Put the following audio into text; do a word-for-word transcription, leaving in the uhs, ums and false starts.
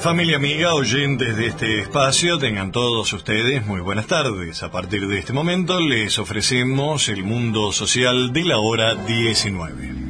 Familia amiga, oyentes de este espacio, tengan todos ustedes muy buenas tardes. A partir de este momento les ofrecemos el mundo social de la hora diecinueve.